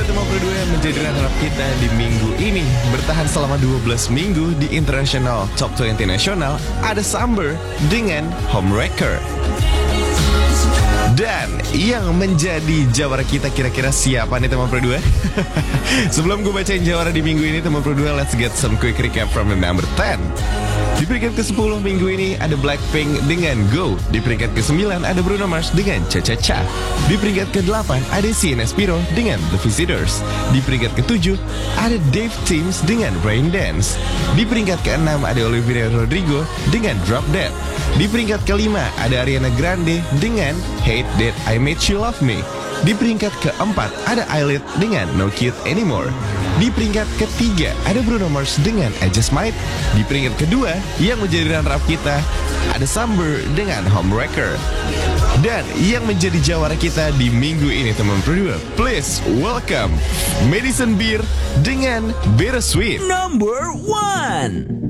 teman berdua yang menjadi runner-up kita di minggu ini. Bertahan selama 12 minggu di International Top 20 Nasional, ada Summer dengan Homewrecker. Dan yang menjadi jawara kita kira-kira siapa nih teman berdua? Sebelum gue bacain jawara di minggu ini teman berdua, let's get some quick recap from the number 10. Di peringkat ke-10 minggu ini ada Blackpink dengan Go. Di peringkat ke-9 ada Bruno Mars dengan Cha Cha Cha. Di peringkat ke-8 ada Sienna Spiro dengan The Visitors. Di peringkat ke-7 ada Dave Teams dengan Rain Dance. Di peringkat ke-6 ada Olivia Rodrigo dengan Drop Dead. Di peringkat ke-5 ada Ariana Grande dengan Hate That I Made You Love Me. Di peringkat ke-4 ada Eyelid dengan No Cute Anymore. Di peringkat ketiga ada Bruno Mars dengan I Just Might. Di peringkat kedua yang menjadi runner-up kita ada Summer dengan Homewrecker. Dan yang menjadi jawara kita di minggu ini teman berdua, please welcome Madison Beer dengan Bittersweet. Number 1.